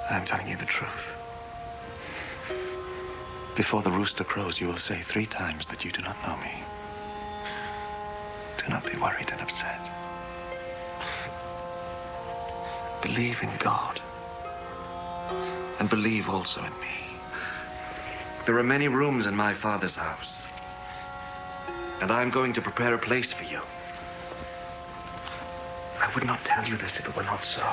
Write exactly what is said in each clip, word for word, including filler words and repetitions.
I'm telling you the truth. Before the rooster crows, you will say three times that you do not know me. Do not be worried and upset. Believe in God. And believe also in me. There are many rooms in my Father's house. And I'm going to prepare a place for you. I would not tell you this if it were not so.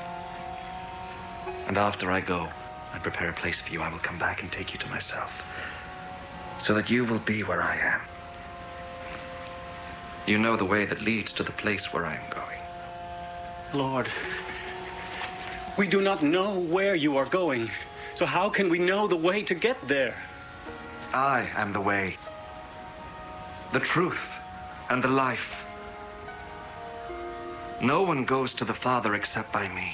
And after I go and prepare a place for you, I will come back and take you to myself, so that you will be where I am. You know the way that leads to the place where I am going. Lord, we do not know where you are going, so how can we know the way to get there? I am the way, the truth, and the life. No one goes to the Father except by me.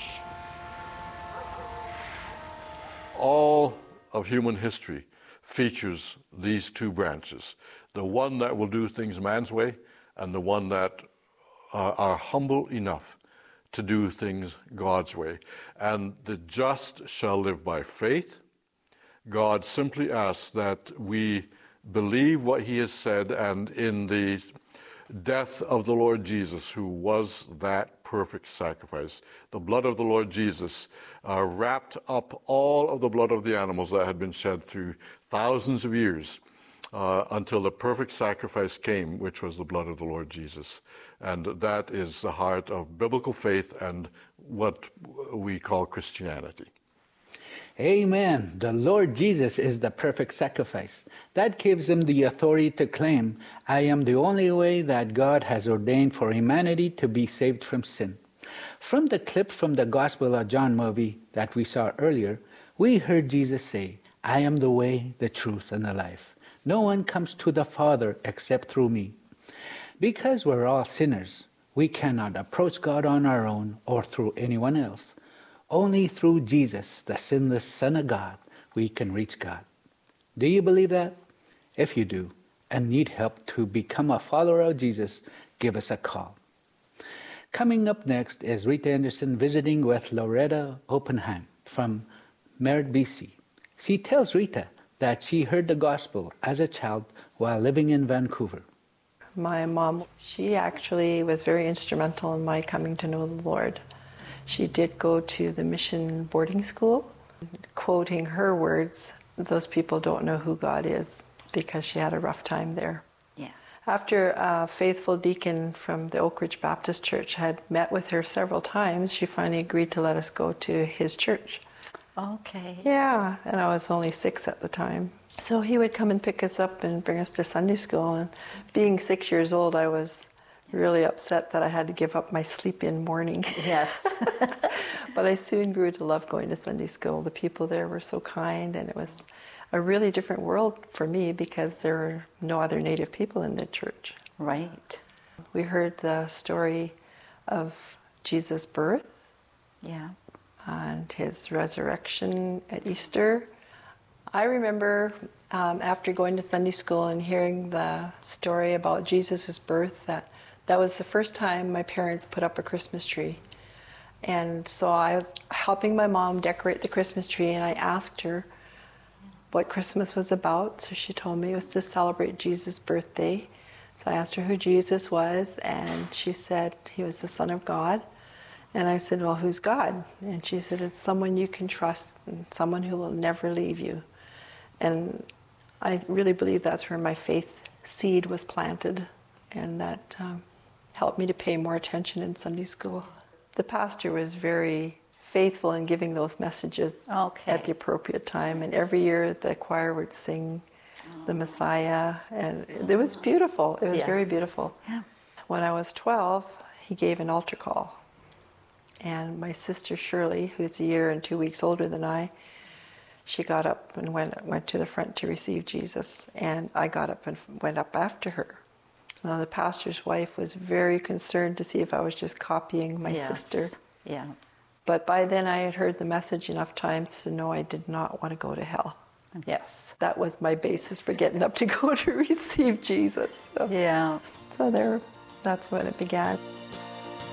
All of human history features these two branches. The one that will do things man's way, and the one that uh, are humble enough to do things God's way. And the just shall live by faith. God simply asks that we believe what he has said, and in the death of the Lord Jesus, who was that perfect sacrifice, the blood of the Lord Jesus uh, wrapped up all of the blood of the animals that had been shed through thousands of years uh, until the perfect sacrifice came, which was the blood of the Lord Jesus. And that is the heart of biblical faith and what we call Christianity. Amen. The Lord Jesus is the perfect sacrifice. That gives him the authority to claim, I am the only way that God has ordained for humanity to be saved from sin. From the clip from the Gospel of John movie that we saw earlier, we heard Jesus say, I am the way, the truth, and the life. No one comes to the Father except through me. Because we're all sinners, we cannot approach God on our own or through anyone else. Only through Jesus, the sinless Son of God, we can reach God. Do you believe that? If you do, and need help to become a follower of Jesus, give us a call. Coming up next is Rita Anderson visiting with Loretta Oppenheim from Merritt, B C. She tells Rita that she heard the gospel as a child while living in Vancouver. My mom, she actually was very instrumental in my coming to know the Lord. She did go to the mission boarding school. Quoting her words, those people don't know who God is, because she had a rough time there. Yeah. After a faithful deacon from the Oak Ridge Baptist Church had met with her several times, she finally agreed to let us go to his church. Okay. Yeah, and I was only six at the time. So he would come and pick us up and bring us to Sunday school. And being six years old, I was really upset that I had to give up my sleep-in morning. Yes. But I soon grew to love going to Sunday school. The people there were so kind, and it was a really different world for me because there were no other Native people in the church. Right. We heard the story of Jesus' birth. Yeah. And his resurrection at Easter. I remember um, after going to Sunday school and hearing the story about Jesus' birth, that that was the first time my parents put up a Christmas tree. And so I was helping my mom decorate the Christmas tree, and I asked her what Christmas was about. So she told me it was to celebrate Jesus' birthday. So I asked her who Jesus was, and she said he was the Son of God. And I said, well, who's God? And she said, it's someone you can trust, and someone who will never leave you. And I really believe that's where my faith seed was planted, and that um, helped me to pay more attention in Sunday school. The pastor was very faithful in giving those messages okay. at the appropriate time, and every year the choir would sing oh. the Messiah, and it was beautiful. It was yes. very beautiful. Yeah. When I was twelve, he gave an altar call. And my sister Shirley, who's a year and two weeks older than I, she got up and went went to the front to receive Jesus, and I got up and went up after her. Now the pastor's wife was very concerned to see if I was just copying my yes. sister. Yeah. But by then I had heard the message enough times to know I did not want to go to hell. Yes. That was my basis for getting up to go to receive Jesus. So, yeah. So there, that's when it began.